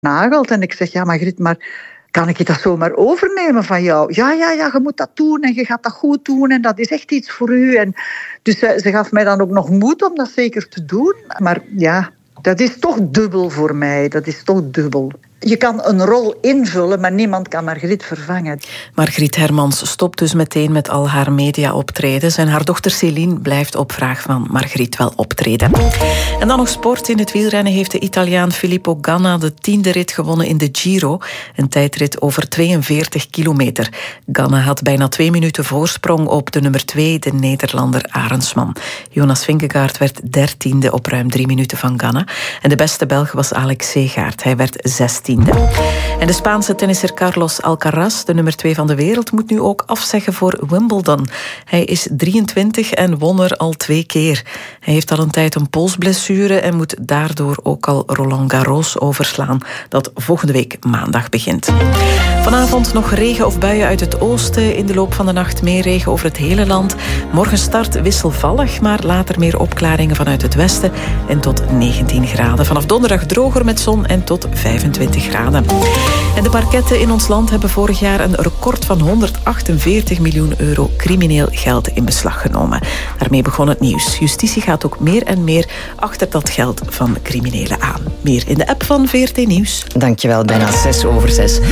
nagelt. En ik zeg, ja, Margriet, maar kan ik dat zomaar overnemen van jou? Ja, je moet dat doen en je gaat dat goed doen en dat is echt iets voor u. En dus ze gaf mij dan ook nog moed om dat zeker te doen. Maar ja, dat is toch dubbel voor mij. Dat is toch dubbel. Je kan een rol invullen, maar niemand kan Margriet vervangen. Margriet Hermans stopt dus meteen met al haar media-optredens. En haar dochter Céline blijft op vraag van Margriet wel optreden. En dan nog sport. In het wielrennen heeft de Italiaan Filippo Ganna de 10e rit gewonnen in de Giro. Een tijdrit over 42 kilometer. Ganna had bijna 2 minuten voorsprong op de nummer 2, de Nederlander Arendsman. Jonas Vingegaard werd 13e op ruim 3 minuten van Ganna. En de beste Belg was Alex Segaert. Hij werd 16e. En de Spaanse tennisser Carlos Alcaraz, de nummer 2 van de wereld, moet nu ook afzeggen voor Wimbledon. Hij is 23 en won er al 2 keer. Hij heeft al een tijd een polsblessure en moet daardoor ook al Roland Garros overslaan, dat volgende week maandag begint. Vanavond nog regen of buien uit het oosten. In de loop van de nacht meer regen over het hele land. Morgen start wisselvallig, maar later meer opklaringen vanuit het westen en tot 19 graden. Vanaf donderdag droger met zon en tot 25 graden. En de parketten in ons land hebben vorig jaar een record van 148 miljoen euro crimineel geld in beslag genomen. Daarmee begon het nieuws. Justitie gaat ook meer en meer achter dat geld van criminelen aan. Meer in de app van VRT Nieuws. Dankjewel, bijna 6:06.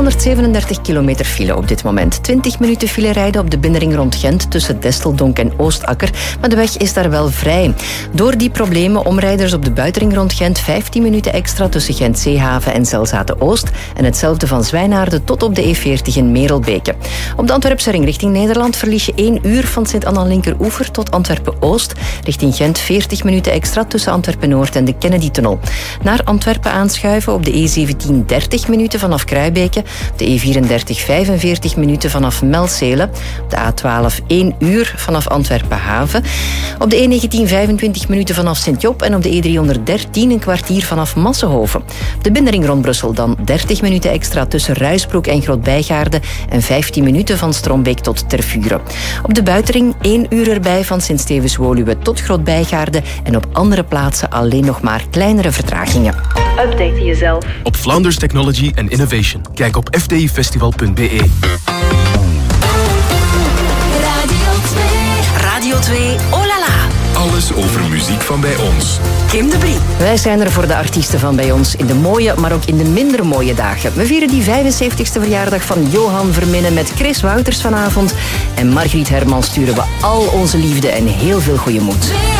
237 kilometer file op dit moment. 20 minuten file rijden op de binnenring rond Gent tussen Desteldonk en Oostakker. Maar de weg is daar wel vrij. Door die problemen omrijders op de buitenring rond Gent 15 minuten extra tussen Gent-Zeehaven en Zelzate-Oost. En hetzelfde van Zwijnaarden tot op de E40 in Merelbeke. Op de Antwerpse ring richting Nederland verlies je 1 uur van Sint-Anna-Linkeroever tot Antwerpen-Oost. Richting Gent 40 minuten extra tussen Antwerpen-Noord en de Kennedy-tunnel. Naar Antwerpen aanschuiven op de E17 30 minuten vanaf Kruibeke. Op de E34 45 minuten vanaf Melcelen. Op de A12 1 uur vanaf Antwerpen-Haven. Op de E19 25 minuten vanaf Sint-Job en op de E313 een kwartier vanaf Massenhoven. Op de binnenring rond Brussel dan 30 minuten extra tussen Ruisbroek en Grootbijgaarden en 15 minuten van Strombeek tot Tervuren. Op de buitenring 1 uur erbij van Sint-Stevens-Woluwe tot Grootbijgaarden en op andere plaatsen alleen nog maar kleinere vertragingen. Update jezelf op Flanders Technology and Innovation. Kijk op fdifestival.be. Radio 2, oh la la. Alles over muziek van bij ons. Kim de Brie. Wij zijn er voor de artiesten van bij ons in de mooie, maar ook in de minder mooie dagen. We vieren die 75ste verjaardag van Johan Verminnen met Chris Wouters vanavond. En Margriet Hermans sturen we al onze liefde en heel veel goede moed.